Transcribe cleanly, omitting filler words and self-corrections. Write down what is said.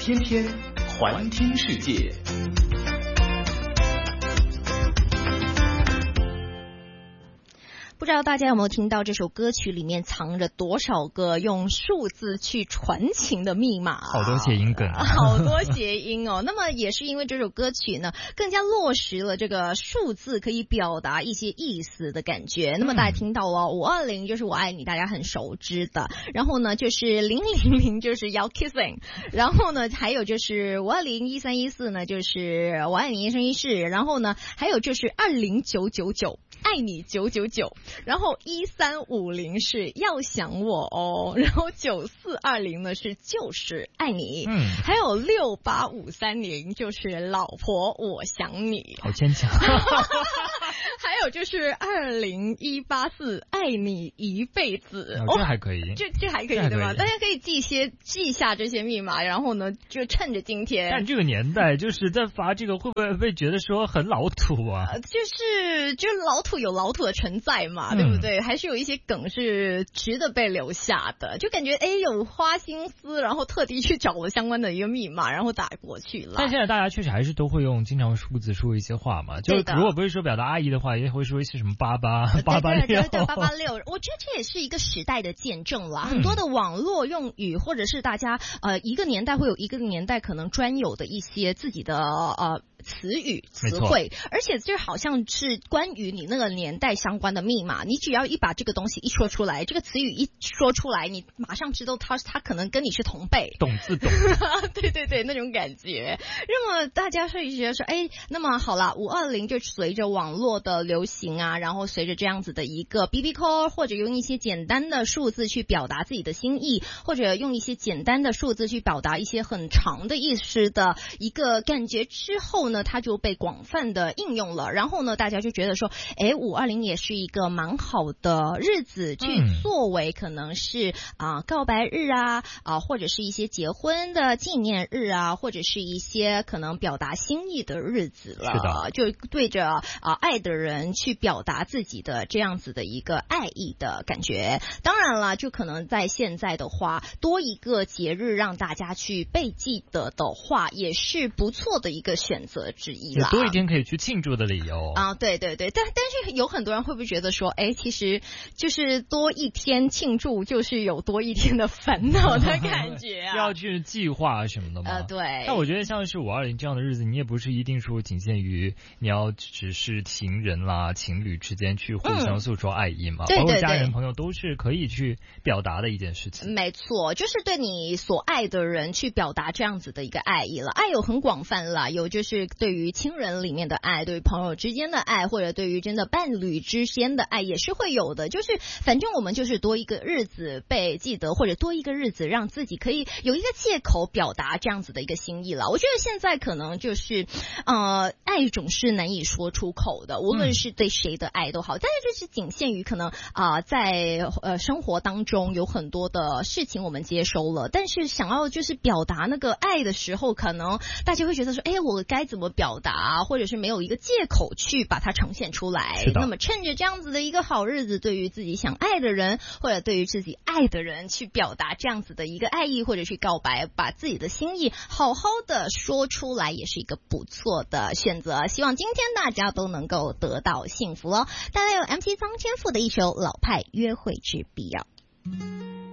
天天环听世界。 不知道大家有没有听到这首歌曲里面藏着多少个用数字去传情的密码？ 好多谐音梗啊， 好多谐音哦。那么也是因为这首歌曲呢，更加落实了这个数字可以表达一些意思的感觉。那么大家听到哦，520就是我爱你，大家很熟知的。然后呢，就是000就是要 kissing， 然后呢，还有就是5201314呢，就是我爱你一生一世。然后呢，还有就是20999。爱你999，然后1350是要想我哦，然后9420呢是就是爱你，还有68530就是老婆我想你， 好牵强。 还有就是20184爱你一辈子， 这还可以， 这还可以对吧？大家可以记下这些密码，然后呢就趁着今天。 但这个年代就是在发这个，会不会被觉得说很老土啊？ 就是老土有老土的存在嘛，对不对？还是有一些梗是值得被留下的，就感觉有花心思，然后特地去找了相关的一个密码，然后打过去了。 但现在大家确实还是都会用经常数字说一些话嘛，就如果不是说表达爱意的话，也会说一些什么88、886。 对886，我觉得这也是一个时代的见证啦。很多的网络用语，或者是大家一个年代会有一个年代可能专有的一些自己的词语词汇，而且这好像是关于你那个年代相关的密码，你只要一把这个东西一说出来，这个词语一说出来，你马上知道它可能跟你是同辈， 懂字懂。 对，那种感觉。那么大家会觉得说，那么好了，520就随着网络的流行啊，然后随着这样子的一个 BB call， 或者用一些简单的数字去表达自己的心意，或者用一些简单的数字去表达一些很长的意思的一个感觉之后呢，它就被广泛的应用了。然后呢，大家就觉得说，520也是一个蛮好的日子，去作为可能是告白日啊，或者是一些结婚的纪念日啊，或者是一些可能表达心意的日子了。 是的， 就对着爱的人去表达自己的这样子的一个爱意的感觉。当然了，就可能在现在的话，多一个节日让大家去被记得的话，也是不错的一个选择之一啦。 有多一天可以去庆祝的理由啊，对，但是有很多人会不会觉得说，其实就是多一天庆祝，就是有多一天的烦恼的感觉啊， 要去计划什么的吗？ 对。 但我觉得像是520这样的日子，你也不是一定说仅限于你要只是情人啦、情侣之间去互相诉说爱意嘛，包括家人朋友都是可以去表达的一件事情。 没错，就是对你所爱的人去表达这样子的一个爱意了。爱有很广泛啦，有就是对于亲人里面的爱，对于朋友之间的爱，或者对于真的伴侣之间的爱也是会有的。就是反正我们就是多一个日子被记得，或者多一个日子让自己可以有一个借口表达这样子的一个心意了。我觉得现在可能就是爱总是难以说出口的，无论是对谁的爱都好，但是这是仅限于可能在生活当中有很多的事情我们接收了，但是想要就是表达那个爱的时候，可能大家会觉得说，我该怎么表达，或者是没有一个借口去把它呈现出来。那么趁着这样子的一个好日子，对于自己想爱的人，或者对于自己爱的人去表达这样子的一个爱意，或者去告白，把自己的心意好好的说出来，也是一个不错的选择。希望今天大家都能够得到幸福哦。大家有 MC 张天赋的一首老派约会之必要。